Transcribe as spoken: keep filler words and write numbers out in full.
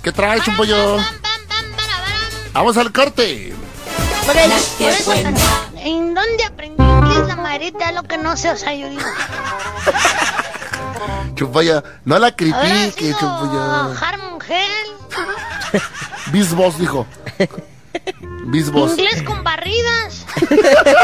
¿Qué traes, Chumpollo? Vamos al corte. Por eso, por eso, ¿en dónde aprendí inglés la madrita? Lo que no sé, o sea, yo digo. Chumpollo, no la Habrá critique, sido Chumpollo. Harmon Hell. Bisbos, dijo. Bisbos. Inglés con barridas.